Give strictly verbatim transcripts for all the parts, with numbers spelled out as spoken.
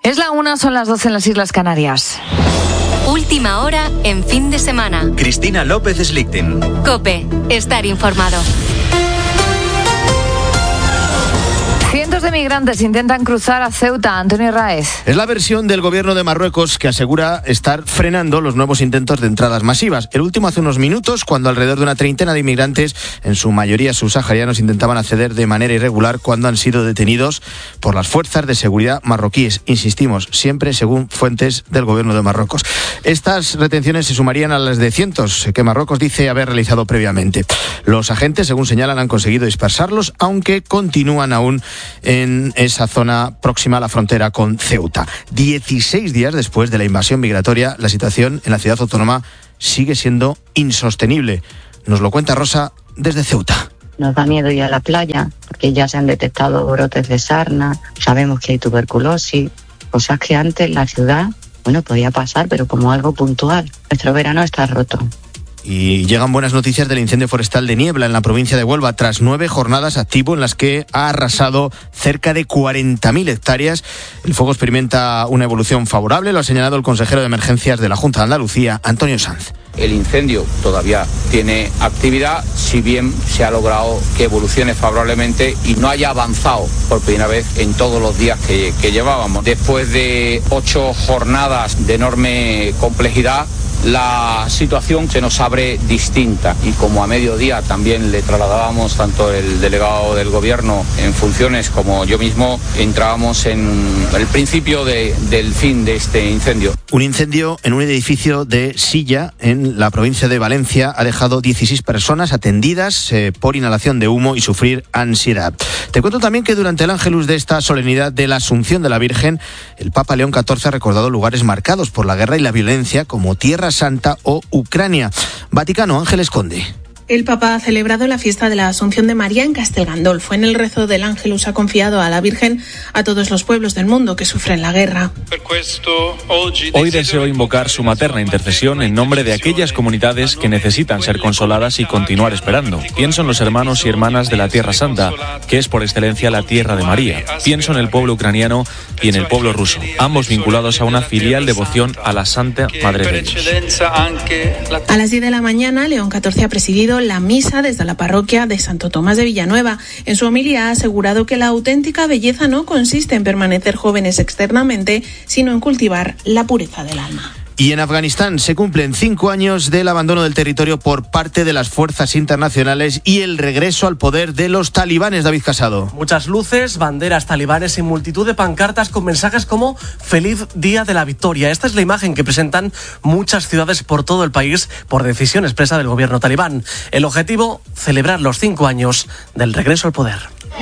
Es la una, son las doce en las Islas Canarias. Última hora en fin de semana. Cristina López Slichting. COPE, estar informado. Cientos de migrantes intentan cruzar a Ceuta. Antonio Raez. Es la versión del gobierno de Marruecos que asegura estar frenando los nuevos intentos de entradas masivas. El último hace unos minutos, cuando alrededor de una treintena de inmigrantes, en su mayoría subsaharianos, intentaban acceder de manera irregular cuando han sido detenidos por las fuerzas de seguridad marroquíes. Insistimos, siempre según fuentes del gobierno de Marruecos. Estas retenciones se sumarían a las de cientos que Marruecos dice haber realizado previamente. Los agentes, según señalan, han conseguido dispersarlos, aunque continúan aún en esa zona próxima a la frontera con Ceuta. dieciséis días después de la invasión migratoria, la situación en la ciudad autónoma sigue siendo insostenible. Nos lo cuenta Rosa desde Ceuta. Nos da miedo ir a la playa, porque ya se han detectado brotes de sarna, sabemos que hay tuberculosis, cosas que antes la ciudad, bueno, podía pasar, pero como algo puntual. Nuestro verano está roto. Y llegan buenas noticias del incendio forestal de Niebla en la provincia de Huelva, tras nueve jornadas activo en las que ha arrasado cerca de cuarenta mil hectáreas. El fuego experimenta una evolución favorable, lo ha señalado el consejero de Emergencias de la Junta de Andalucía, Antonio Sanz. El incendio todavía tiene actividad, si bien se ha logrado que evolucione favorablemente y no haya avanzado por primera vez en todos los días que, que llevábamos. Después de ocho jornadas de enorme complejidad, la situación se nos abre distinta y como a mediodía también le trasladábamos tanto el delegado del gobierno en funciones como yo mismo, entrábamos en el principio de, del fin de este incendio. Un incendio en un edificio de Silla en la provincia de Valencia ha dejado dieciséis personas atendidas eh, por inhalación de humo y sufrir ansiedad. Te cuento también que durante el Ángelus de esta solemnidad de la Asunción de la Virgen, el Papa León catorce ha recordado lugares marcados por la guerra y la violencia como Tierra Santa o Ucrania. Vaticano, Ángeles Conde. El Papa ha celebrado la fiesta de la Asunción de María en Castel Gandolfo. En el rezo del Ángelus ha confiado a la Virgen a todos los pueblos del mundo que sufren la guerra. Hoy deseo invocar su materna intercesión en nombre de aquellas comunidades que necesitan ser consoladas y continuar esperando. Pienso en los hermanos y hermanas de la Tierra Santa, que es por excelencia la tierra de María. Pienso en el pueblo ucraniano y en el pueblo ruso, ambos vinculados a una filial devoción a la Santa Madre de Dios. A las diez de la mañana, León catorce ha presidido la misa desde la parroquia de Santo Tomás de Villanueva. En su homilía ha asegurado que la auténtica belleza no consiste en permanecer jóvenes externamente, sino en cultivar la pureza del alma. Y en Afganistán se cumplen cinco años del abandono del territorio por parte de las fuerzas internacionales y el regreso al poder de los talibanes, David Casado. Muchas luces, banderas talibanes y multitud de pancartas con mensajes como Feliz Día de la Victoria. Esta es la imagen que presentan muchas ciudades por todo el país por decisión expresa del gobierno talibán. El objetivo, celebrar los cinco años del regreso al poder.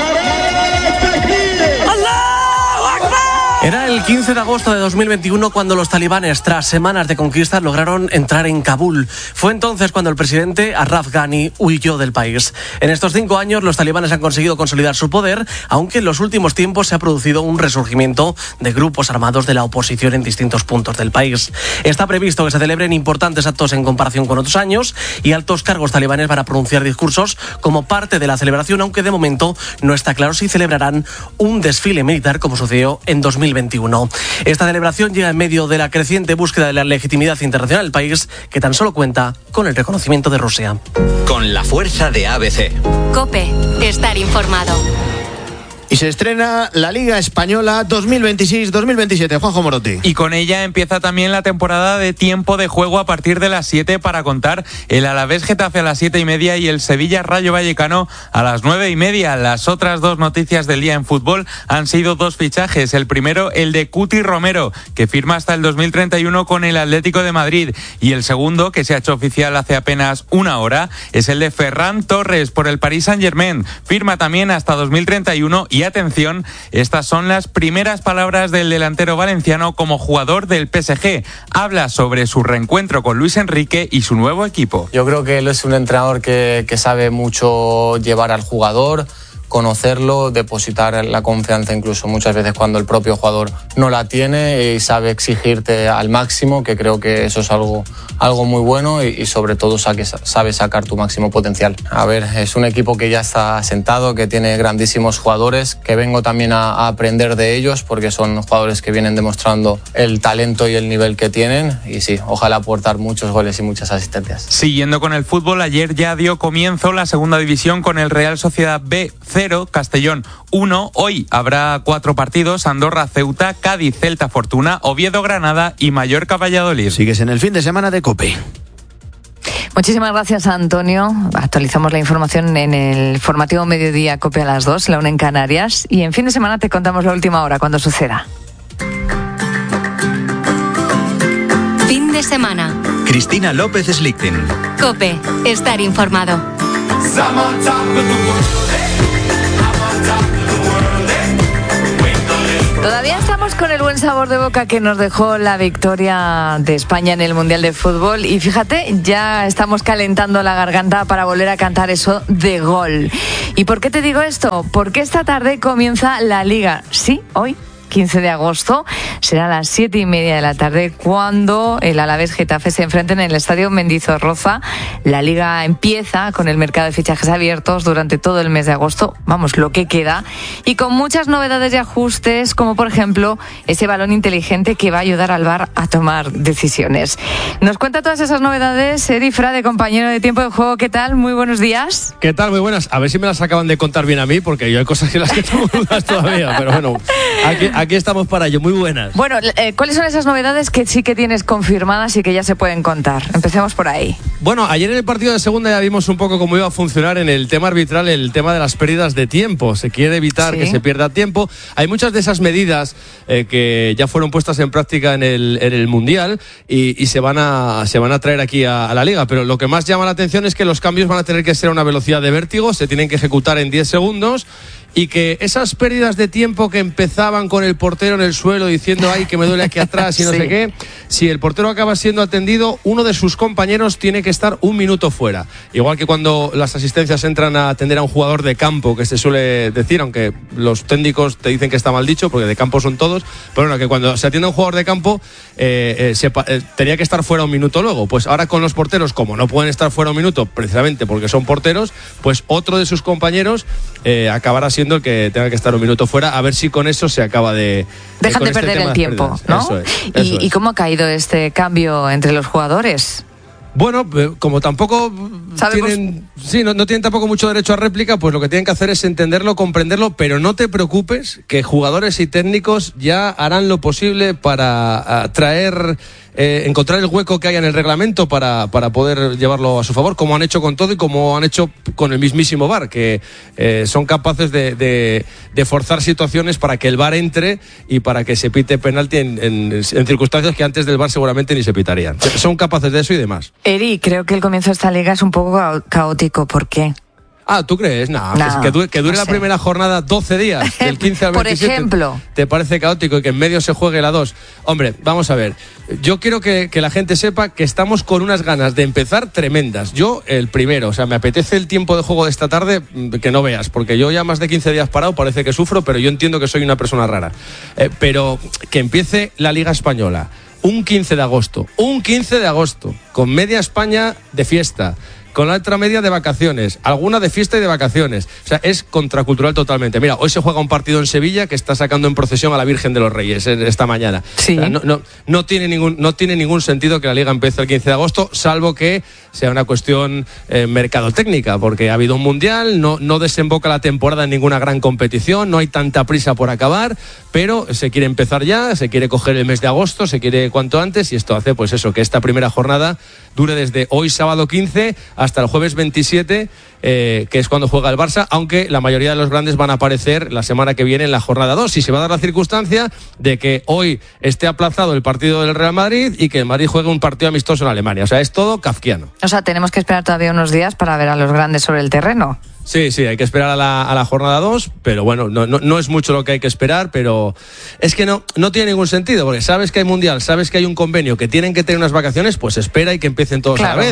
Era el quince de agosto de dos mil veintiuno cuando los talibanes, tras semanas de conquistas, lograron entrar en Kabul. Fue entonces cuando el presidente Ashraf Ghani huyó del país. En estos cinco años los talibanes han conseguido consolidar su poder, aunque en los últimos tiempos se ha producido un resurgimiento de grupos armados de la oposición en distintos puntos del país. Está previsto que se celebren importantes actos en comparación con otros años y altos cargos talibanes van a pronunciar discursos como parte de la celebración, aunque de momento no está claro si celebrarán un desfile militar como sucedió en dos mil veintiuno. Esta celebración llega en medio de la creciente búsqueda de la legitimidad internacional del país, que tan solo cuenta con el reconocimiento de Rusia. Con la fuerza de A B C. COPE, estar informado. Y se estrena la Liga Española dos mil veintiséis dos mil veintisiete. Juanjo Morote. Y con ella empieza también la temporada de tiempo de juego a partir de las siete para contar el Alavés Getafe a las siete y media y el Sevilla Rayo Vallecano a las nueve y media. Las otras dos noticias del día en fútbol han sido dos fichajes. El primero, el de Cuti Romero, que firma hasta el dos mil treinta y uno con el Atlético de Madrid. Y el segundo, que se ha hecho oficial hace apenas una hora, es el de Ferran Torres por el Paris Saint-Germain. Firma también hasta dos mil treinta y uno y Y atención, estas son las primeras palabras del delantero valenciano como jugador del P S G. Habla sobre su reencuentro con Luis Enrique y su nuevo equipo. Yo creo que él es un entrenador que, que sabe mucho llevar al jugador, conocerlo, depositar la confianza incluso muchas veces cuando el propio jugador no la tiene y sabe exigirte al máximo, que creo que eso es algo, algo muy bueno y, y sobre todo sabe, sabe sacar tu máximo potencial. A ver, es un equipo que ya está asentado, que tiene grandísimos jugadores, que vengo también a, a aprender de ellos porque son jugadores que vienen demostrando el talento y el nivel que tienen y sí, ojalá aportar muchos goles y muchas asistencias. Siguiendo con el fútbol, ayer ya dio comienzo la segunda división con el Real Sociedad B cero, Castellón uno. Hoy habrá cuatro partidos: Andorra, Ceuta, Cádiz, Celta, Fortuna, Oviedo, Granada y Mallorca, Valladolid. Sigues en el fin de semana de COPE. Muchísimas gracias, Antonio. Actualizamos la información en el formativo Mediodía COPE a las dos, la una en Canarias, y en fin de semana te contamos la última hora cuando suceda. Fin de semana. Cristina López Slichting. COPE, estar informado. Todavía estamos con el buen sabor de boca que nos dejó la victoria de España en el Mundial de Fútbol y fíjate, ya estamos calentando la garganta para volver a cantar eso de gol. ¿Y por qué te digo esto? Porque esta tarde comienza la Liga. Sí, hoy, quince de agosto, será a las siete y media de la tarde cuando el Alavés Getafe se enfrenten en el Estadio Mendizorroza. La Liga empieza con el mercado de fichajes abiertos durante todo el mes de agosto, vamos, lo que queda, y con muchas novedades y ajustes, como por ejemplo ese balón inteligente que va a ayudar al V A R a tomar decisiones. Nos cuenta todas esas novedades Eri Frade, compañero de Tiempo de Juego. ¿Qué tal? Muy buenos días. ¿Qué tal? Muy buenas. A ver si me las acaban de contar bien a mí, porque yo hay cosas que las que tengo dudas todavía, pero bueno, aquí Aquí estamos para ello, muy buenas. Bueno, eh, ¿cuáles son esas novedades que sí que tienes confirmadas y que ya se pueden contar? Empecemos por ahí. Bueno, ayer en el partido de segunda ya vimos un poco cómo iba a funcionar en el tema arbitral, el tema de las pérdidas de tiempo. Se quiere evitar sí. que se pierda tiempo. Hay muchas de esas medidas eh, que ya fueron puestas en práctica en el, en el Mundial y, y se van a se van a traer aquí a, a la Liga. Pero lo que más llama la atención es que los cambios van a tener que ser a una velocidad de vértigo, se tienen que ejecutar en diez segundos. Y que esas pérdidas de tiempo que empezaban con el portero en el suelo diciendo ay que me duele aquí atrás y no sí. sé qué, si el portero acaba siendo atendido, uno de sus compañeros tiene que estar un minuto fuera. Igual que cuando las asistencias entran a atender a un jugador de campo, que se suele decir, aunque los técnicos te dicen que está mal dicho, porque de campo son todos, pero bueno, que cuando se atiende a un jugador de campo eh, eh, se, eh, tenía que estar fuera un minuto luego. Pues ahora con los porteros, como no pueden estar fuera un minuto, precisamente porque son porteros, pues otro de sus compañeros eh, acabará siendo siendo el que tenga que estar un minuto fuera, a ver si con eso se acaba de... Dejan de perder este el tiempo, ¿no? Eso es, eso ¿Y, es. ¿Y cómo ha caído este cambio entre los jugadores? Bueno, como tampoco tienen, sí, no, no tienen tampoco mucho derecho a réplica, pues lo que tienen que hacer es entenderlo, comprenderlo, pero no te preocupes que jugadores y técnicos ya harán lo posible para uh, traer... Eh, encontrar el hueco que haya en el reglamento para, para poder llevarlo a su favor, como han hecho con todo y como han hecho con el mismísimo V A R, que eh, son capaces de, de, de forzar situaciones para que el V A R entre y para que se pite penalti en, en, en circunstancias que antes del V A R seguramente ni se pitarían. Son capaces de eso y demás. Eri, creo que el comienzo de esta liga es un poco caótico. ¿Por qué? Ah, ¿tú crees? No, no que dure, que dure no la sé. primera jornada doce días, del quince al Por veintisiete. ejemplo. ¿Te parece caótico y que en medio se juegue la dos? Hombre, vamos a ver. Yo quiero que, que la gente sepa que estamos con unas ganas de empezar tremendas. Yo, el primero, o sea, me apetece el tiempo de juego de esta tarde que no veas, porque yo ya más de quince días parado parece que sufro, pero yo entiendo que soy una persona rara. Eh, pero que empiece la Liga Española un quince de agosto, un quince de agosto, con media España de fiesta, con la otra media de vacaciones, alguna de fiesta y de vacaciones. O sea, es contracultural totalmente. Mira, hoy se juega un partido en Sevilla que está sacando en procesión a la Virgen de los Reyes esta mañana. Sí. O sea, no, no, no, tiene ningún, no tiene ningún sentido que la Liga empiece el quince de agosto, salvo que sea una cuestión eh, mercadotécnica, porque ha habido un Mundial, no, no desemboca la temporada en ninguna gran competición, no hay tanta prisa por acabar, pero se quiere empezar ya, se quiere coger el mes de agosto, se quiere cuanto antes, y esto hace pues eso, que esta primera jornada dure desde hoy sábado quince hasta el jueves veintisiete, eh, que es cuando juega el Barça, aunque la mayoría de los grandes van a aparecer la semana que viene en la jornada dos, y se va a dar la circunstancia de que hoy esté aplazado el partido del Real Madrid y que el Madrid juegue un partido amistoso en Alemania. O sea, es todo kafkiano. O sea, tenemos que esperar todavía unos días para ver a los grandes sobre el terreno. Sí, sí, hay que esperar a la, a la jornada dos, pero bueno, no, no, no es mucho lo que hay que esperar, pero es que no, no tiene ningún sentido, porque sabes que hay Mundial, sabes que hay un convenio, que tienen que tener unas vacaciones, pues espera y que empiecen todos claro. a la vez.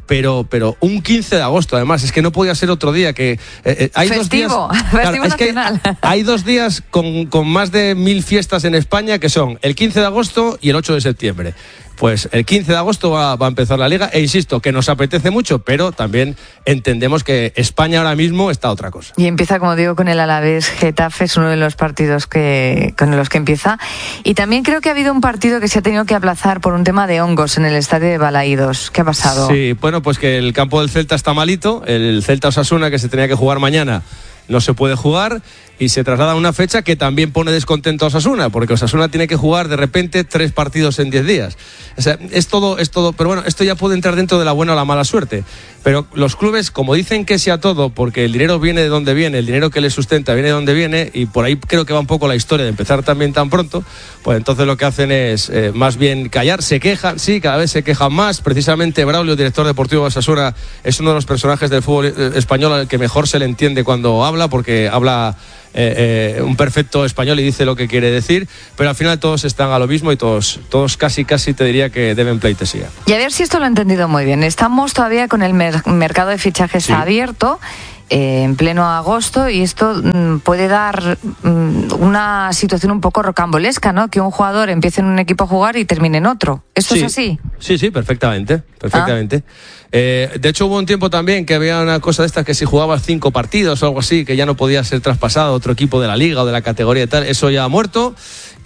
pero, pero un quince de agosto, además, es que no podía ser otro día. Que, eh, eh, hay Festivo, dos días, festivo claro, es que nacional. hay, hay dos días con, con más de mil fiestas en España, que son el quince de agosto y el ocho de septiembre. Pues el quince de agosto va, va a empezar la Liga, e insisto, que nos apetece mucho, pero también entendemos que España ahora mismo está a otra cosa. Y empieza, como digo, con el Alavés Getafe, es uno de los partidos que con los que empieza. Y también creo que ha habido un partido que se ha tenido que aplazar por un tema de hongos en el estadio de Balaídos. ¿Qué ha pasado? Sí, bueno, pues que el campo del Celta está malito, el Celta Osasuna, que se tenía que jugar mañana, no se puede jugar, y se traslada a una fecha que también pone descontento a Osasuna, porque Osasuna tiene que jugar de repente tres partidos en diez días. O sea, es todo, es todo, pero bueno, esto ya puede entrar dentro de la buena o la mala suerte. Pero los clubes, como dicen que sea todo, porque el dinero viene de donde viene, el dinero que les sustenta viene de donde viene, y por ahí creo que va un poco la historia de empezar también tan pronto, pues entonces lo que hacen es eh, más bien callar, se quejan, sí, cada vez se quejan más. Precisamente Braulio, director deportivo de Osasuna, es uno de los personajes del fútbol español al que mejor se le entiende cuando habla, porque habla Eh, eh, un perfecto español y dice lo que quiere decir, pero al final todos están a lo mismo y todos, todos casi casi te diría que deben pleitesía. Y a ver si esto lo he entendido muy bien. Estamos todavía con el mer- mercado de fichajes sí. abierto eh, en pleno agosto, y esto mm, puede dar mm, una situación un poco rocambolesca, ¿no? Que un jugador empiece en un equipo a jugar y termine en otro. ¿Esto sí. es así? Sí, sí, perfectamente, perfectamente. Ah. Eh, de hecho, hubo un tiempo también que había una cosa de estas, que si jugabas cinco partidos o algo así, que ya no podía ser traspasado a otro equipo de la liga o de la categoría y tal. Eso ya ha muerto.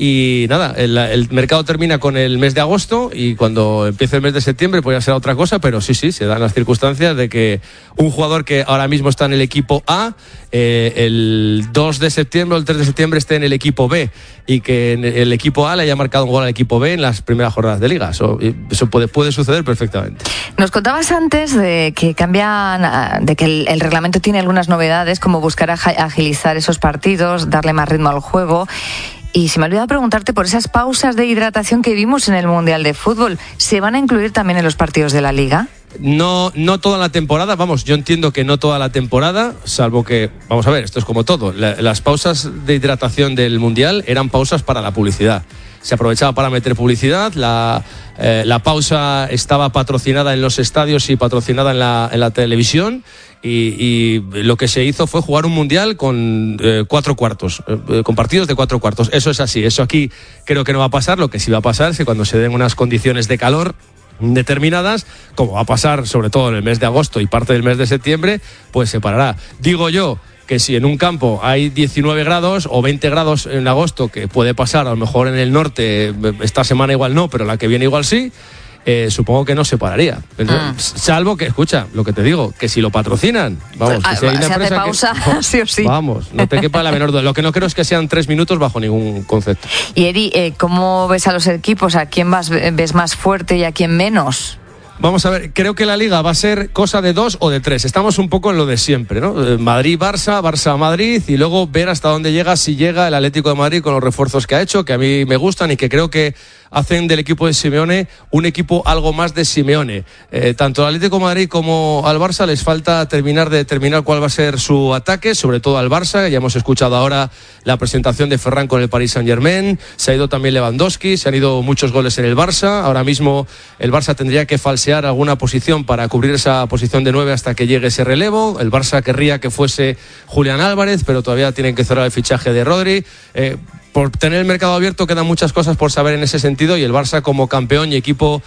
Y nada, el, el mercado termina con el mes de agosto, y cuando empiece el mes de septiembre pues ya será otra cosa, pero sí, sí, se dan las circunstancias de que un jugador que ahora mismo está en el equipo A, eh, el dos de septiembre o el tres de septiembre esté en el equipo B, y que en el equipo A le haya marcado un gol al equipo B en las primeras jornadas de liga. Eso, eso puede, puede suceder perfectamente. Nos contabas antes de que cambian, de que el, el reglamento tiene algunas novedades, como buscar agilizar esos partidos, darle más ritmo al juego. Y se me ha olvidado preguntarte por esas pausas de hidratación que vimos en el Mundial de Fútbol. ¿Se van a incluir también en los partidos de la Liga? No, no toda la temporada, vamos, yo entiendo que no toda la temporada, salvo que, vamos a ver, esto es como todo, la, las pausas de hidratación del Mundial eran pausas para la publicidad. Se aprovechaba para meter publicidad, la, eh, la pausa estaba patrocinada en los estadios y patrocinada en la, en la televisión, y, y lo que se hizo fue jugar un mundial con eh, cuatro cuartos, eh, con partidos de cuatro cuartos. Eso es así, eso aquí creo que no va a pasar. Lo que sí va a pasar es que cuando se den unas condiciones de calor determinadas, como va a pasar sobre todo en el mes de agosto y parte del mes de septiembre, pues se parará. Digo yo que si en un campo hay diecinueve grados o veinte grados en agosto, que puede pasar, a lo mejor en el norte esta semana igual no, pero la que viene igual sí, eh, supongo que no se pararía. Ah. Salvo que, escucha, lo que te digo, que si lo patrocinan, vamos, que ah, si hay una se empresa hace pausa, que, sí o sí. Vamos, no te quepa la menor duda. Lo que no creo es que sean tres minutos bajo ningún concepto. Y Eri, eh, ¿cómo ves a los equipos? ¿A quién vas, ves más fuerte y a quién menos? Vamos a ver, creo que la Liga va a ser cosa de dos o de tres. Estamos un poco en lo de siempre, ¿no? Madrid-Barça, Barça-Madrid, y luego ver hasta dónde llega, si llega el Atlético de Madrid con los refuerzos que ha hecho, que a mí me gustan y que creo que hacen del equipo de Simeone un equipo algo más de Simeone. Eh, tanto al Atlético de Madrid como al Barça les falta terminar de determinar cuál va a ser su ataque, sobre todo al Barça. Ya hemos escuchado ahora la presentación de Ferran con el Paris Saint-Germain, se ha ido también Lewandowski, se han ido muchos goles en el Barça. Ahora mismo el Barça tendría que falsear alguna posición para cubrir esa posición de nueve hasta que llegue ese relevo. El Barça querría que fuese Julián Álvarez, pero todavía tienen que cerrar el fichaje de Rodri. Eh, por tener el mercado abierto quedan muchas cosas por saber en ese sentido, y el Barça como campeón y equipo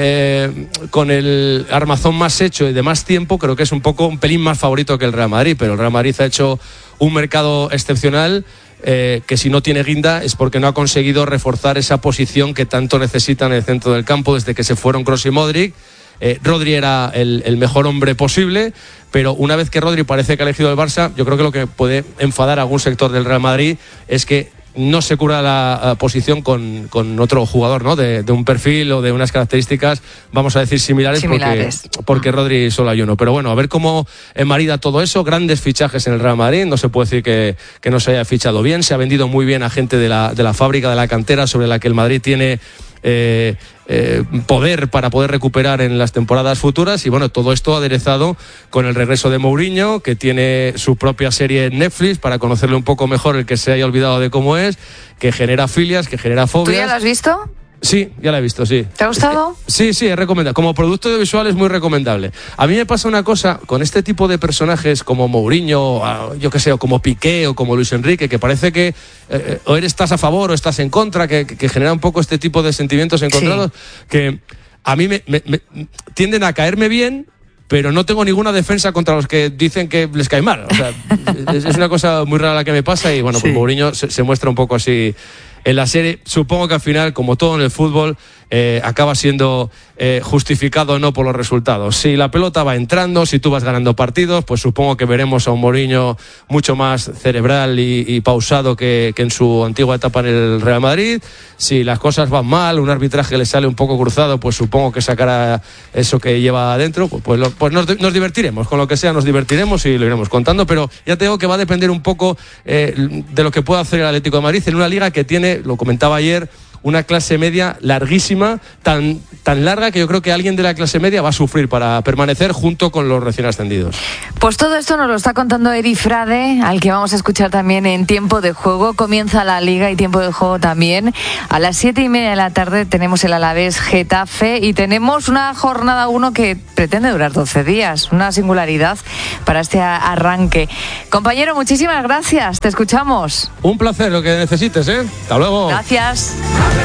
eh, con el armazón más hecho y de más tiempo, creo que es un poco un pelín más favorito que el Real Madrid, pero el Real Madrid ha hecho un mercado excepcional. Eh, que si no tiene guinda es porque no ha conseguido reforzar esa posición que tanto necesitan en el centro del campo desde que se fueron Kroos y Modric. Eh, Rodri era el, el mejor hombre posible, pero una vez que Rodri parece que ha elegido el Barça, yo creo que lo que puede enfadar a algún sector del Real Madrid es que no se cura la, la posición con, con otro jugador, ¿no? De, de un perfil o de unas características, vamos a decir, similares, similares. Porque, porque Rodri solo hay uno. Pero bueno, a ver cómo enmarida todo eso. Grandes fichajes en el Real Madrid, no se puede decir que, que no se haya fichado bien. Se ha vendido muy bien a gente de la, de la fábrica, de la cantera, sobre la que el Madrid tiene Eh, eh, poder para poder recuperar en las temporadas futuras. Y bueno, todo esto aderezado con el regreso de Mourinho, que tiene su propia serie en Netflix para conocerle un poco mejor, el que se haya olvidado de cómo es, que genera filias, que genera fobias. ¿Tú ya lo has visto? Sí, ya la he visto, sí. ¿Te ha gustado? Sí, sí, es recomendable. Como producto audiovisual es muy recomendable. A mí me pasa una cosa con este tipo de personajes como Mourinho, yo qué sé, o como Piqué o como Luis Enrique, que parece que eh, o eres estás a favor o estás en contra, que, que genera un poco este tipo de sentimientos encontrados, sí. que a mí me, me, me tienden a caerme bien, pero no tengo ninguna defensa contra los que dicen que les cae mal. O sea, es, es una cosa muy rara la que me pasa y bueno, sí. pues Mourinho se, se muestra un poco así en la serie. Supongo que al final, como todo en el fútbol, eh, acaba siendo eh, justificado o no por los resultados. Si la pelota va entrando, si tú vas ganando partidos, pues supongo que veremos a un Mourinho mucho más cerebral y, y pausado que, que en su antigua etapa en el Real Madrid. Si las cosas van mal, un arbitraje le sale un poco cruzado, pues supongo que sacará eso que lleva adentro. Pues, pues, lo, pues nos, nos divertiremos, con lo que sea nos divertiremos y lo iremos contando, pero ya te digo que va a depender un poco eh, de lo que pueda hacer el Atlético de Madrid en una liga que tiene, lo comentaba ayer, una clase media larguísima, tan, tan larga que yo creo que alguien de la clase media va a sufrir para permanecer junto con los recién ascendidos. Pues todo esto nos lo está contando Eri Frade, al que vamos a escuchar también en Tiempo de Juego. Comienza la Liga y Tiempo de Juego también. A las siete y media de la tarde tenemos el Alavés Getafe y tenemos una jornada uno que pretende durar doce días. Una singularidad para este arranque. Compañero, muchísimas gracias. Te escuchamos. Un placer, lo que necesites, ¿eh? Hasta luego. Gracias.